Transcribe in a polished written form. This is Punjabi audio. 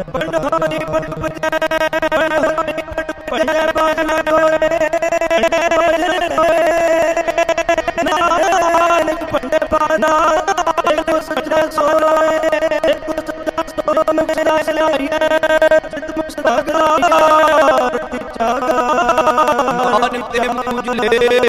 ਪੰਡੋਰੀ ਪੰਡ ਪਜੈ ਪੰਡੋਰੀ ਪੰਡ ਪਜੈ ਬਾਜਨਾ ਕੋਏ ਨਾਨਕ ਪੰਡੇ ਪਾਨਾ ਏਕੋ ਸੱਚਾ ਸੋਏ ਏਕੋ ਸੱਚਾ ਸੋਏ ਮੁਕਤਾ ਸਲਾਈਐ ਚਿਤ ਮੁਕਤਾ ਗਰਾਇਆ ਰਤੀ ਚਾਗਾ ਨਾਨਕ ਤੇ ਮੂਜਲੇ